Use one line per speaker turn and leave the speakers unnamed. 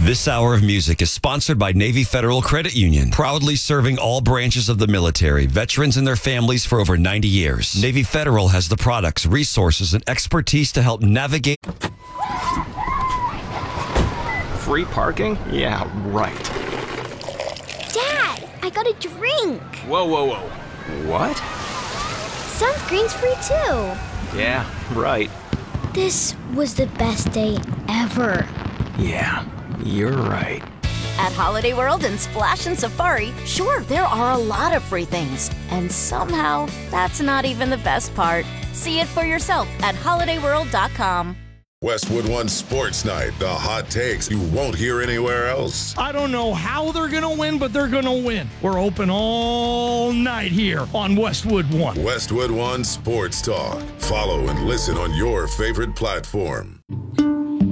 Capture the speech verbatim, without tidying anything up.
This hour of music is sponsored by Navy Federal Credit Union, proudly serving all branches of the military, veterans and their families for over ninety years. Navy Federal has the products, resources, and expertise to help navigate.
Free parking? Yeah, right.
Dad, I got a drink.
Whoa, whoa, whoa. What?
Sunscreen's free too.
Yeah, right.
This was the best day ever.
Yeah, you're right.
At Holiday World and Splash and Safari, sure, there are a lot of free things. And somehow, that's not even the best part. See it for yourself at holiday world dot com.
Westwood One Sports Night, the hot takes you won't hear anywhere else.
I don't know how they're going to win, but they're going to win. We're open all night here on Westwood One.
Westwood One Sports Talk. Follow and listen on your favorite platform.